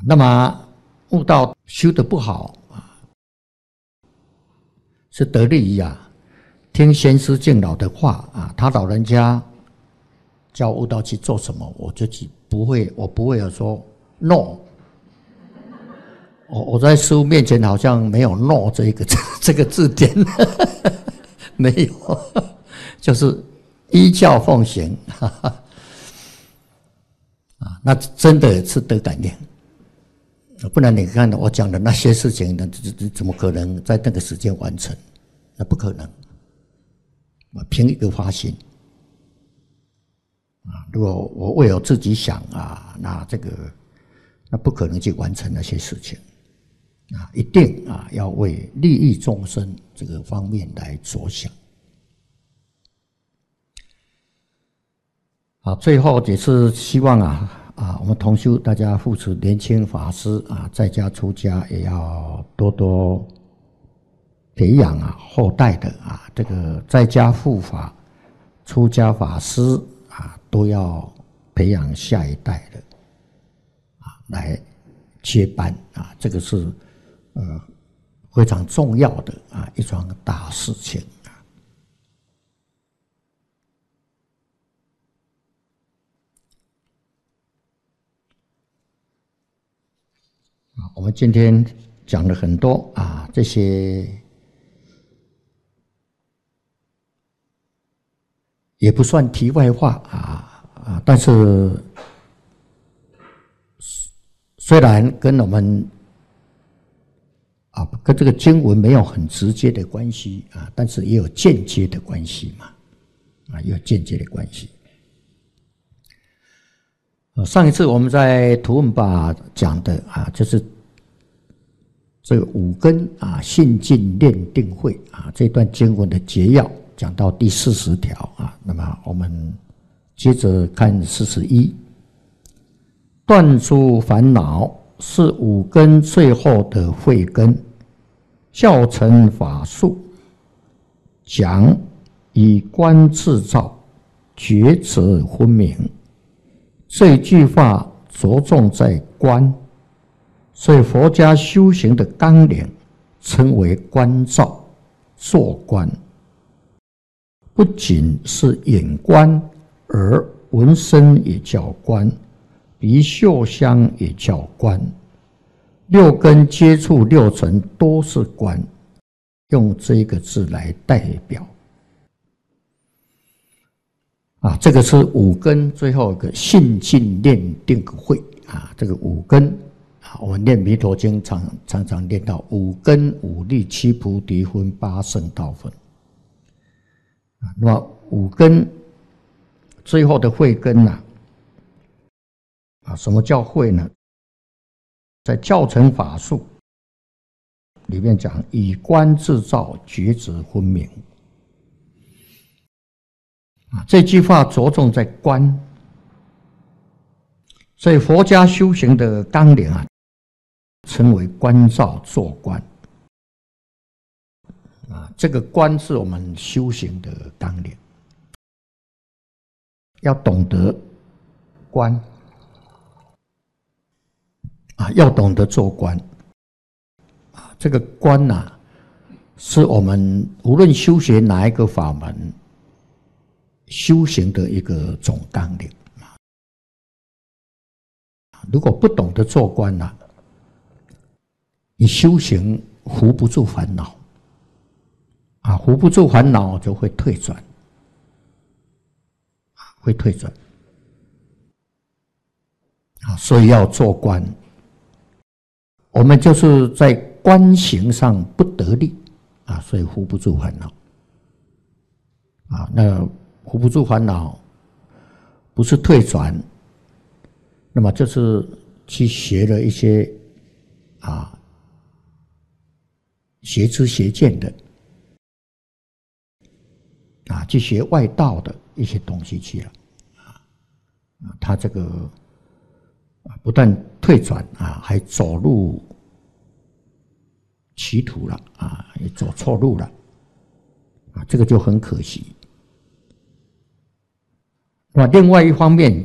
那么悟道修得不好啊，是得利于听先师敬老的话啊，他老人家叫悟道去做什么，我就不会有说 no。我在师父面前好像没有 no 这个字典，没有，就是依教奉行。那真的是得感应，不然你看我讲的那些事情，那怎么可能在那个时间完成？那不可能。凭一个发心如果我为我自己想那不可能去完成那些事情一定要为利益众生这个方面来着想。最后也是希望我们同修大家扶持年轻法师在家出家也要多多培养后代的这个在家护法、出家法师都要培养下一代的来接班这个是非常重要的一桩大事情。我们今天讲了很多这些也不算题外话但是虽然跟我们跟这个经文没有很直接的关系但是也有间接的关系嘛也有间接的关系。上一次我们在图文吧讲的就是这个五根信进念定慧这段经文的节要，讲到第40条那么我们接着看41。断诸烦恼是五根最后的慧根，教成法术，讲以观自照，觉则分明。这一句话着重在观，所以佛家修行的纲领称为观照、坐观。不仅是眼观，而闻声也叫观，鼻嗅香也叫观，六根接触六尘都是观，用这个字来代表。这个是五根最后一个信进念定慧这个五根我们念弥陀经常常念到五根五力七菩提分八圣道分那么五根最后的慧根什么叫慧呢？在教成法术里面讲以观自照，觉则分明这句话着重在观，所以佛家修行的纲领称为观照坐观这个观是我们修行的纲领，要懂得观要懂得做观这个观是我们无论修学哪一个法门修行的一个总纲领如果不懂得做观你修行扶不住烦恼扶不住烦恼就会退转所以要做观。我们就是在观行上不得力所以扶不住烦恼那扶不住烦恼不是退转，那么就是去学了一些邪知邪见的去学外道的一些东西去了他这个不但退转还走入歧途了也走错路了这个就很可惜。那另外一方面